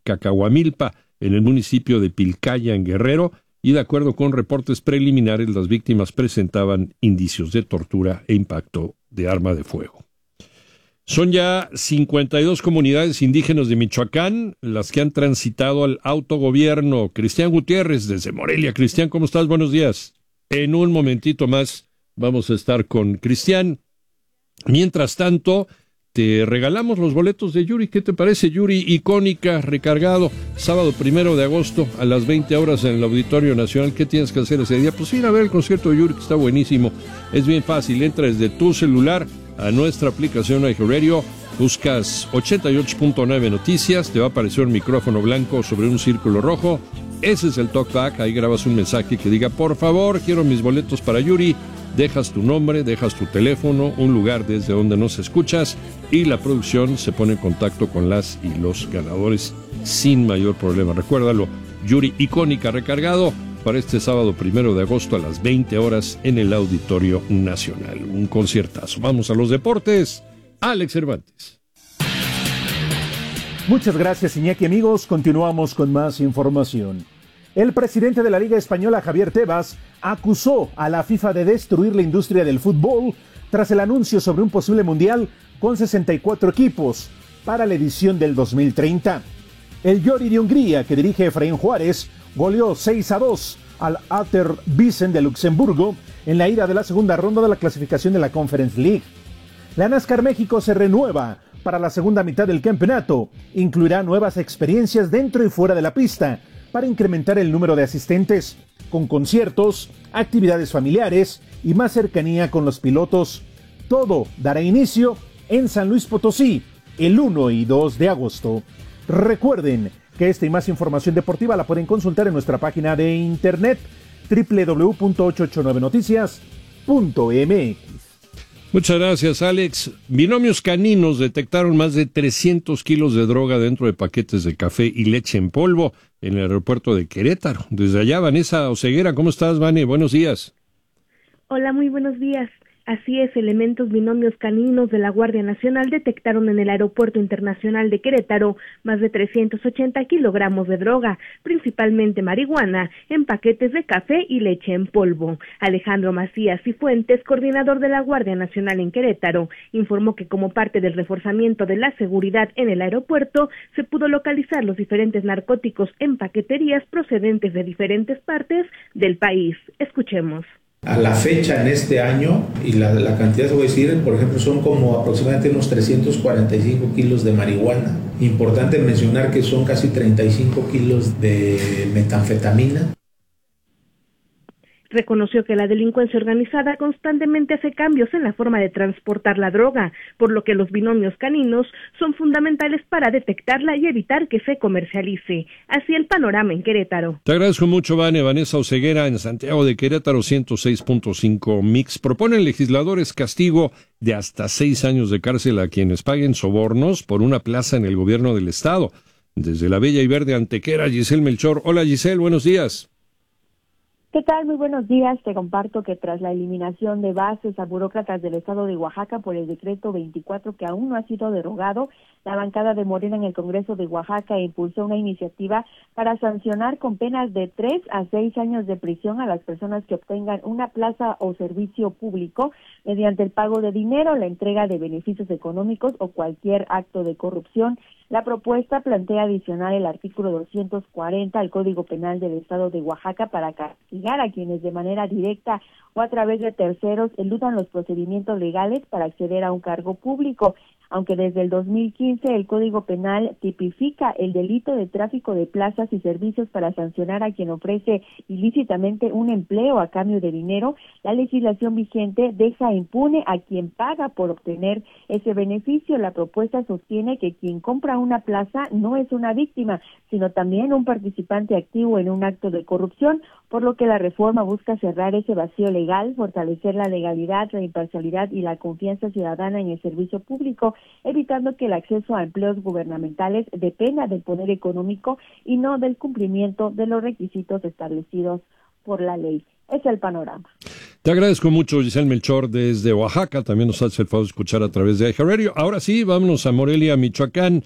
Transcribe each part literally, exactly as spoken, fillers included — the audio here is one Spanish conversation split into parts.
Cacahuamilpa, en el municipio de Pilcaya, en Guerrero, y de acuerdo con reportes preliminares, las víctimas presentaban indicios de tortura e impacto de arma de fuego. Son ya cincuenta y dos comunidades indígenas de Michoacán las que han transitado al autogobierno. Cristian Gutiérrez, desde Morelia. Cristian, ¿cómo estás? Buenos días. En un momentito más vamos a estar con Cristian. Mientras tanto, te regalamos los boletos de Yuri. ¿Qué te parece? Yuri Icónica, recargado, sábado primero de agosto a las veinte horas en el Auditorio Nacional. ¿Qué tienes que hacer ese día? Pues ir a ver el concierto de Yuri, que está buenísimo. Es bien fácil, entra desde tu celular a nuestra aplicación iHeartRadio, buscas ochenta y ocho punto nueve Noticias, te va a aparecer un micrófono blanco sobre un círculo rojo. Ese es el talkback, ahí grabas un mensaje que diga, por favor, quiero mis boletos para Yuri. Dejas tu nombre, dejas tu teléfono, un lugar desde donde nos escuchas y la producción se pone en contacto con las y los ganadores sin mayor problema. Recuérdalo, Yuri Icónica, recargado para este sábado primero de agosto a las veinte horas en el Auditorio Nacional. Un conciertazo. Vamos a los deportes. Alex Cervantes. Muchas gracias, Iñaki. Amigos, continuamos con más información. El presidente de la Liga Española, Javier Tebas, acusó a la FIFA de destruir la industria del fútbol tras el anuncio sobre un posible mundial con sesenta y cuatro equipos para la edición del dos mil treinta. El Llori de Hungría, que dirige Efraín Juárez, goleó seis a dos al Ater Bisen de Luxemburgo en la ida de la segunda ronda de la clasificación de la Conference League. La NASCAR México se renueva para la segunda mitad del campeonato. Incluirá nuevas experiencias dentro y fuera de la pista para incrementar el número de asistentes, con conciertos, actividades familiares y más cercanía con los pilotos. Todo dará inicio en San Luis Potosí el uno y dos de agosto. Recuerden que esta y más información deportiva la pueden consultar en nuestra página de internet doble u doble u doble u punto ochocientos ochenta y nueve noticias punto m x. Muchas gracias, Alex. Binomios caninos detectaron más de trescientos kilos de droga dentro de paquetes de café y leche en polvo en el aeropuerto de Querétaro. Desde allá, Vanessa Oseguera, ¿cómo estás, Vane? Buenos días. Hola, muy buenos días. Así es, elementos binomios caninos de la Guardia Nacional detectaron en el Aeropuerto Internacional de Querétaro más de trescientos ochenta kilogramos de droga, principalmente marihuana, en paquetes de café y leche en polvo. Alejandro Macías Cifuentes, coordinador de la Guardia Nacional en Querétaro, informó que como parte del reforzamiento de la seguridad en el aeropuerto, se pudo localizar los diferentes narcóticos en paqueterías procedentes de diferentes partes del país. Escuchemos. A la fecha en este año, y la, la cantidad se voy a decir, por ejemplo, son como aproximadamente unos trescientos cuarenta y cinco kilos de marihuana. Importante mencionar que son casi treinta y cinco kilos de metanfetamina. Reconoció que la delincuencia organizada constantemente hace cambios en la forma de transportar la droga, por lo que los binomios caninos son fundamentales para detectarla y evitar que se comercialice. Así el panorama en Querétaro. Te agradezco mucho, Vane. Vanessa Oseguera, en Santiago de Querétaro, ciento seis punto cinco Mix. Proponen legisladores castigo de hasta seis años de cárcel a quienes paguen sobornos por una plaza en el gobierno del estado. Desde la bella y verde Antequera, Giselle Melchor. Hola, Giselle, buenos días. ¿Qué tal? Muy buenos días. Te comparto que tras la eliminación de bases a burócratas del estado de Oaxaca por el decreto veinticuatro que aún no ha sido derogado, la bancada de Morena en el Congreso de Oaxaca impulsó una iniciativa para sancionar con penas de tres a seis años de prisión a las personas que obtengan una plaza o servicio público mediante el pago de dinero, la entrega de beneficios económicos o cualquier acto de corrupción. La propuesta plantea adicionar el artículo doscientos cuarenta al Código Penal del Estado de Oaxaca para castigar a quienes de manera directa o a través de terceros eludan los procedimientos legales para acceder a un cargo público. Aunque desde el dos mil quince el Código Penal tipifica el delito de tráfico de plazas y servicios para sancionar a quien ofrece ilícitamente un empleo a cambio de dinero, la legislación vigente deja impune a quien paga por obtener ese beneficio. La propuesta sostiene que quien compra una plaza no es una víctima, sino también un participante activo en un acto de corrupción, por lo que la reforma busca cerrar ese vacío legal, fortalecer la legalidad, la imparcialidad y la confianza ciudadana en el servicio público, evitando que el acceso a empleos gubernamentales dependa del poder económico y no del cumplimiento de los requisitos establecidos por la ley. Es el panorama. Te agradezco mucho, Giselle Melchor, desde Oaxaca. También nos hace el favor de escuchar a través de iHeartRadio. Ahora sí, vámonos a Morelia, Michoacán.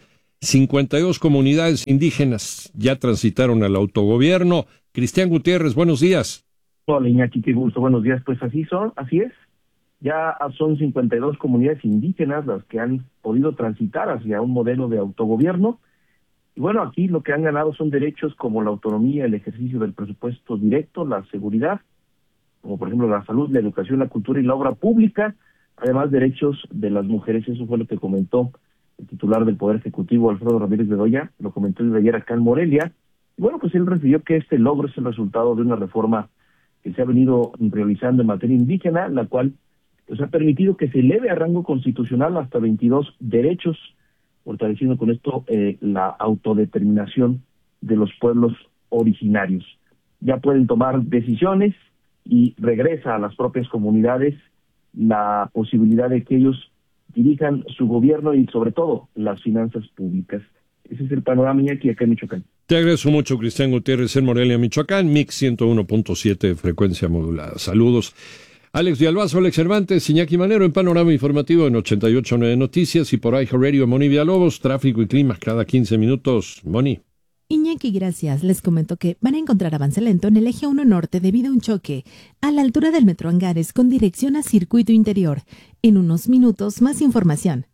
cincuenta y dos comunidades indígenas ya transitaron al autogobierno. Cristian Gutiérrez, buenos días. Hola, Iñaki, qué gusto. Buenos días. Pues así son, así es. Ya son cincuenta y dos comunidades indígenas las que han podido transitar hacia un modelo de autogobierno. Y bueno, aquí lo que han ganado son derechos como la autonomía, el ejercicio del presupuesto directo, la seguridad, como por ejemplo la salud, la educación, la cultura y la obra pública, además derechos de las mujeres. Eso fue lo que comentó el titular del Poder Ejecutivo, Alfredo Ramírez Bedoya, lo comentó desde ayer acá en Morelia. Y bueno, pues él refirió que este logro es el resultado de una reforma que se ha venido realizando en materia indígena, la cual pues ha permitido que se eleve a rango constitucional hasta veintidós derechos, fortaleciendo con esto eh, la autodeterminación de los pueblos originarios. Ya pueden tomar decisiones y regresa a las propias comunidades la posibilidad de que ellos dirijan su gobierno y sobre todo las finanzas públicas. Ese es el panorama aquí acá en Michoacán. Te agradezco mucho, Cristian Gutiérrez, en Morelia, Michoacán, Mix ciento uno punto siete, frecuencia modulada. Saludos. Alex Villalbazo, Alex Cervantes, Iñaki Manero en Panorama Informativo en ochenta y ocho punto nueve Noticias y por iHeartRadio, Moni Villalobos, tráfico y clima cada quince minutos. Moni. Iñaki, gracias. Les comento que van a encontrar avance lento en el eje uno norte debido a un choque a la altura del Metro Angares con dirección a Circuito Interior. En unos minutos, más información.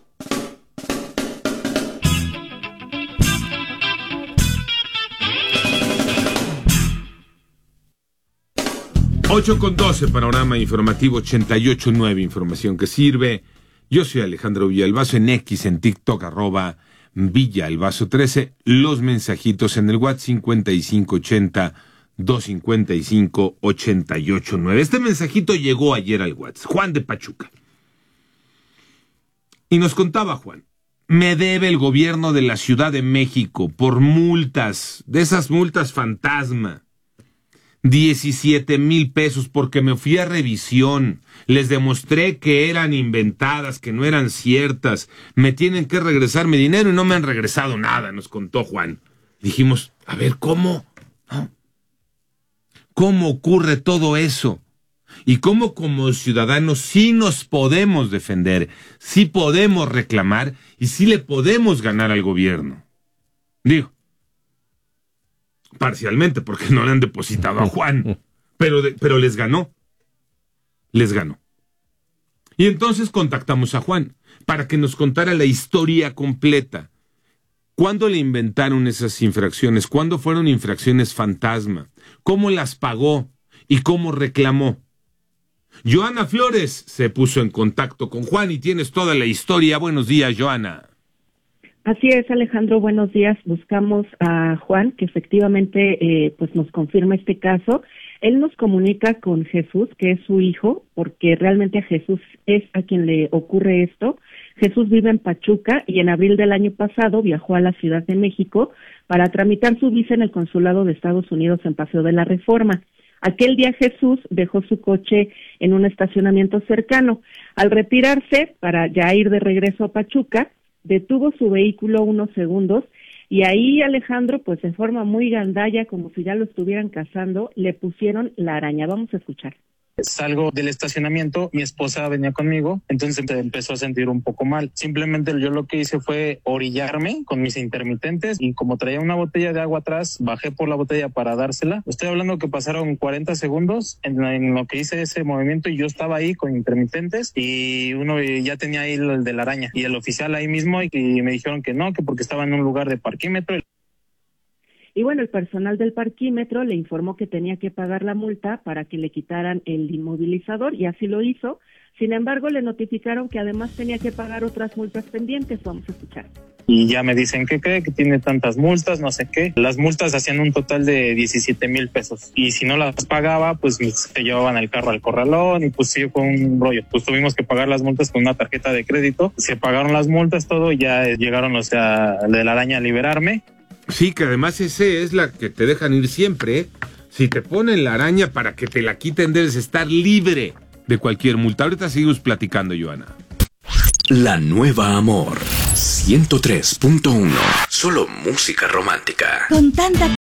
ocho con doce, Panorama Informativo ochenta y ocho punto nueve, información que sirve. Yo soy Alejandro Villalbazo, en X, en TikTok, arroba Villalbazo trece. Los mensajitos en el WhatsApp cincuenta y cinco ochenta, doscientos cincuenta y cinco, ochenta y ocho nueve. Este mensajito llegó ayer al WhatsApp. Juan de Pachuca. Y nos contaba Juan, me debe el gobierno de la Ciudad de México por multas, de esas multas fantasma. diecisiete mil pesos porque me fui a revisión, les demostré que eran inventadas, que no eran ciertas, me tienen que regresar mi dinero y no me han regresado nada, nos contó Juan. Dijimos, a ver, ¿cómo? ¿No? ¿Cómo ocurre todo eso? Y cómo como ciudadanos sí nos podemos defender, sí podemos reclamar y sí le podemos ganar al gobierno. Digo, parcialmente, porque no le han depositado a Juan, pero, de, pero les ganó, les ganó. Y entonces contactamos a Juan para que nos contara la historia completa. ¿Cuándo le inventaron esas infracciones? ¿Cuándo fueron infracciones fantasma? ¿Cómo las pagó? ¿Y cómo reclamó? Joana Flores se puso en contacto con Juan y tienes toda la historia. Buenos días, Joana. Así es, Alejandro, buenos días. Buscamos a Juan, que efectivamente eh, pues nos confirma este caso. Él nos comunica con Jesús, que es su hijo, porque realmente a Jesús es a quien le ocurre esto. Jesús vive en Pachuca y en abril del año pasado viajó a la Ciudad de México para tramitar su visa en el Consulado de Estados Unidos en Paseo de la Reforma. Aquel día Jesús dejó su coche en un estacionamiento cercano. Al retirarse, para ya ir de regreso a Pachuca, detuvo su vehículo unos segundos y ahí, Alejandro, pues de forma muy gandalla, como si ya lo estuvieran cazando, le pusieron la araña. Vamos a escuchar. Salgo del estacionamiento, mi esposa venía conmigo, entonces empezó a sentir un poco mal. Simplemente yo lo que hice fue orillarme con mis intermitentes y como traía una botella de agua atrás, bajé por la botella para dársela. Estoy hablando que pasaron cuarenta segundos en, en lo que hice ese movimiento y yo estaba ahí con intermitentes y uno ya tenía ahí el de la araña y el oficial ahí mismo y, y me dijeron que no, que porque estaba en un lugar de parquímetro. Y bueno, el personal del parquímetro le informó que tenía que pagar la multa para que le quitaran el inmovilizador y así lo hizo. Sin embargo, le notificaron que además tenía que pagar otras multas pendientes. Vamos a escuchar. Y ya me dicen que cree que tiene tantas multas, no sé qué. Las multas hacían un total de diecisiete mil pesos. Y si no las pagaba, pues se llevaban el carro al corralón y pues sí, fue un rollo. Pues tuvimos que pagar las multas con una tarjeta de crédito. Se pagaron las multas, todo, y ya llegaron, o sea, de la araña a liberarme. Sí, que además ese es la que te dejan ir siempre, ¿eh? Si te ponen la araña para que te la quiten, debes estar libre de cualquier multa. Ahorita seguimos platicando, Joana. La Nueva Amor ciento tres punto uno. Solo música romántica. Con tanta